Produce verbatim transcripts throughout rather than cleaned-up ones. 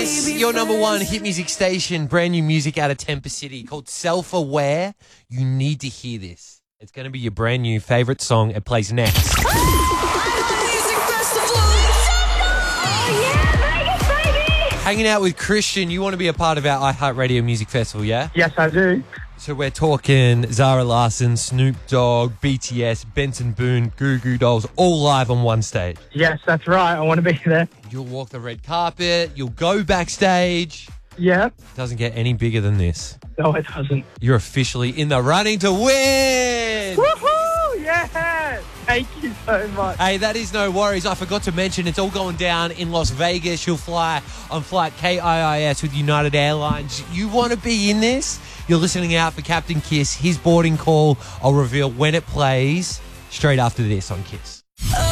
Your number one hit music station, brand new music out of Temper City called Self-Aware. You need to hear this. It's going to be your brand new favourite song. It plays next. Hanging out with Christian, you want to be a part of our iHeartRadio Music Festival, yeah? Yes, I do. So we're talking Zara Larsson, Snoop Dogg, B T S, Benson Boone, Goo Goo Dolls, all live on one stage. Yes, that's right. I want to be there. You'll walk the red carpet. You'll go backstage. Yeah. Doesn't get any bigger than this. No, it doesn't. You're officially in the running to win. Woohoo! Yes! Thank you so much. Hey, that is no worries. I forgot to mention it's all going down in Las Vegas. You'll fly on flight K I I S with United Airlines. You want to be in this? You're listening out for Captain Kiss. His boarding call, I'll reveal when it plays straight after this on Kiss.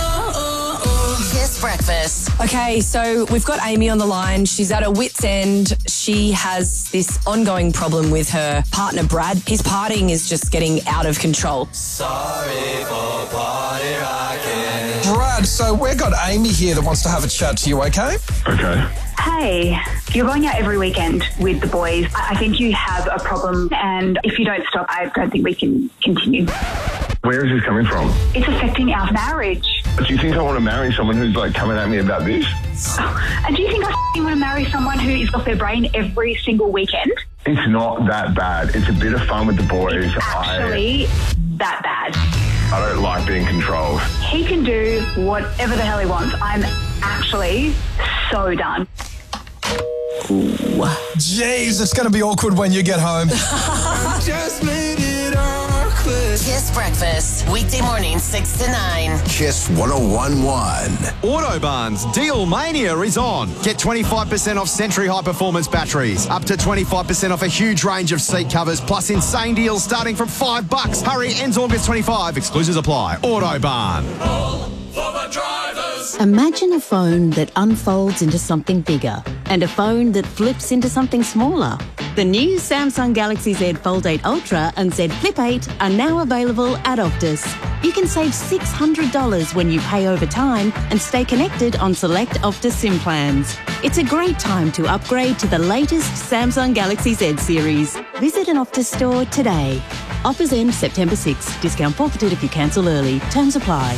Kiss Breakfast. Okay, so we've got Amy on the line. She's at her wit's end. She has this ongoing problem with her partner, Brad. His partying is just getting out of control. Sorry for party rocking. Brad, so we've got Amy here that wants to have a chat to you, okay? Okay. Hey, you're going out every weekend with the boys. I think you have a problem, and if you don't stop, I don't think we can continue. Where is this coming from? It's affecting our marriage. Do you think I want to marry someone who's like coming at me about this? Oh, and do you think I f***ing want to marry someone who is off their brain every single weekend? It's not that bad. It's a bit of fun with the boys. It's actually I, that bad. I don't like being controlled. He can do whatever the hell he wants. I'm actually so done. Ooh. Jeez, it's going to be awkward when you get home. Just made it awkward. Kiss Breakfast. Weekday morning, six to nine. Kiss one oh one point one. Autobarn's Deal Mania is on. Get twenty-five percent off Century High Performance batteries. Up to twenty-five percent off a huge range of seat covers, plus insane deals starting from five bucks. Hurry, ends August twenty-fifth. Exclusions apply. Autobarn. All for the drivers. Imagine a phone that unfolds into something bigger and a phone that flips into something smaller. The new Samsung Galaxy Z Fold eight Ultra and Z Flip eight are now available at Optus. You can save six hundred dollars when you pay over time and stay connected on select Optus SIM plans. It's a great time to upgrade to the latest Samsung Galaxy Z series. Visit an Optus store today. Offers end September sixth. Discount forfeited if you cancel early. Terms apply.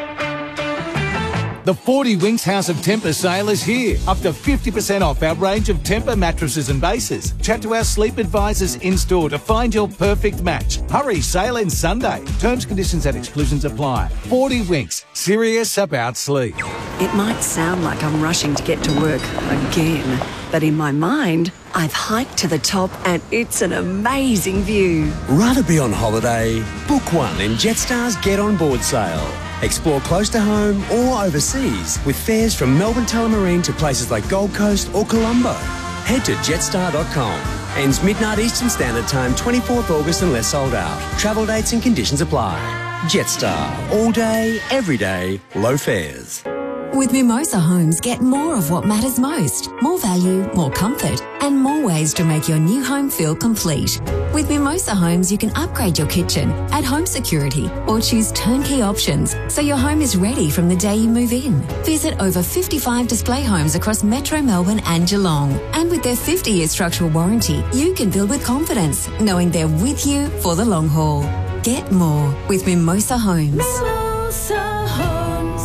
The forty Winks House of Temper sale is here. Up to fifty percent off our range of Temper mattresses and bases. Chat to our sleep advisors in-store to find your perfect match. Hurry, sale ends Sunday. Terms, conditions and exclusions apply. forty Winks, serious about sleep. It might sound like I'm rushing to get to work again, but in my mind, I've hiked to the top and it's an amazing view. Rather be on holiday? Book one in Jetstar's Get On Board sale. Explore close to home or overseas with fares from Melbourne Tullamarine to places like Gold Coast or Colombo. Head to jetstar dot com. Ends midnight Eastern Standard Time, twenty-fourth August unless sold out. Travel dates and conditions apply. Jetstar. All day, every day, low fares. With Mimosa Homes, get more of what matters most. More value, more comfort, and more ways to make your new home feel complete. With Mimosa Homes, you can upgrade your kitchen, add home security, or choose turnkey options so your home is ready from the day you move in. Visit over fifty-five display homes across Metro Melbourne and Geelong. And with their fifty-year structural warranty, you can build with confidence, knowing they're with you for the long haul. Get more with Mimosa Homes. Mimosa Homes.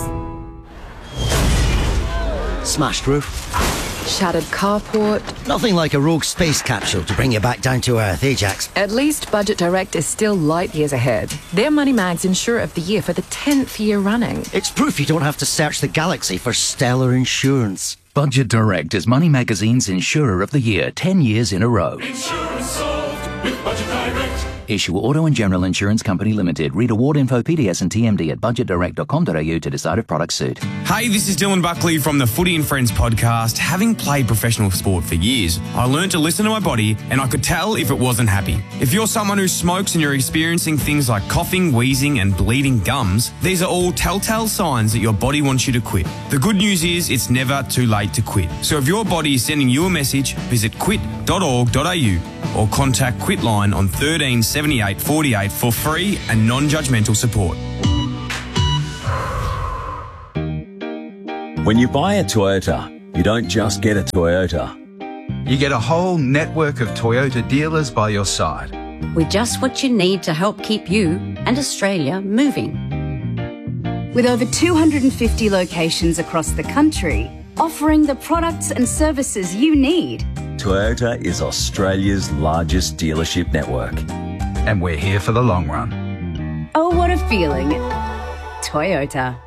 Smashed roof. Shattered carport. Nothing like a rogue space capsule to bring you back down to earth, eh, Jax? At least Budget Direct is still light years ahead. They're Money Mag's Insurer of the Year for the tenth year running. It's proof you don't have to search the galaxy for stellar insurance. Budget Direct is Money Magazine's Insurer of the Year ten years in a row. Insurance solved with Budget Direct. Issue Auto and General Insurance Company Limited. Read award info, P D S and T M D at budget direct dot com dot a u to decide if products suit. Hey, this is Dylan Buckley from the Footy and Friends podcast. Having played professional sport for years, I learned to listen to my body and I could tell if it wasn't happy. If you're someone who smokes and you're experiencing things like coughing, wheezing and bleeding gums, these are all telltale signs that your body wants you to quit. The good news is it's never too late to quit. So if your body is sending you a message, visit quit dot org dot a u or contact Quitline on thirteen seventy-eight forty-eight for free and non-judgmental support. When you buy a Toyota, you don't just get a Toyota. You get a whole network of Toyota dealers by your side. With just what you need to help keep you and Australia moving. With over two hundred fifty locations across the country, offering the products and services you need. Toyota is Australia's largest dealership network. And we're here for the long run. Oh, what a feeling. Toyota.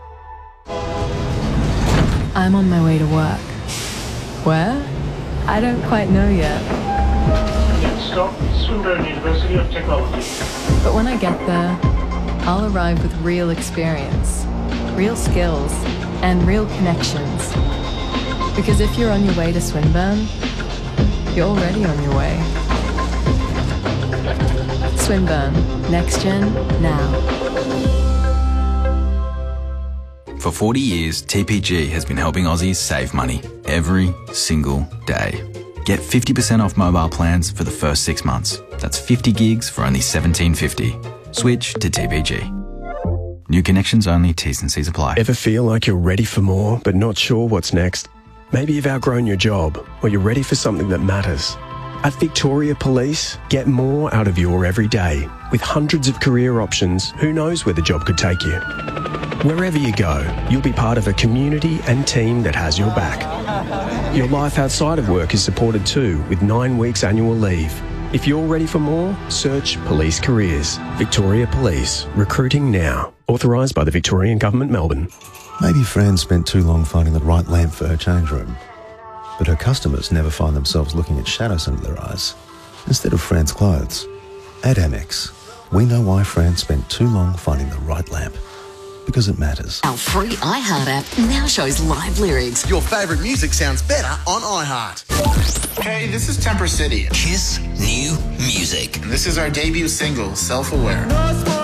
I'm on my way to work. Where? I don't quite know yet. Next stop, Swinburne University of Technology. But when I get there, I'll arrive with real experience, real skills, and real connections. Because if you're on your way to Swinburne, you're already on your way. Swinburne. Next Gen, now. For forty years, T P G has been helping Aussies save money every single day. Get fifty percent off mobile plans for the first six months. That's fifty gigs for only seventeen fifty. Switch to T P G. New connections only, T's and C's apply. Ever feel like you're ready for more but not sure what's next? Maybe you've outgrown your job or you're ready for something that matters. At Victoria Police, get more out of your everyday. With hundreds of career options, who knows where the job could take you? Wherever you go, you'll be part of a community and team that has your back. Your life outside of work is supported too, with nine weeks annual leave. If you're ready for more, search Police Careers. Victoria Police. Recruiting now. Authorised by the Victorian Government, Melbourne. Maybe Fran spent too long finding the right lamp for her change room. But her customers never find themselves looking at shadows under their eyes instead of Fran's clothes. At Amex, we know why Fran spent too long finding the right lamp. Because it matters. Our free iHeart app now shows live lyrics. Your favourite music sounds better on iHeart. Hey, this is Temper City. Kiss new music. This is our debut single, Self-Aware.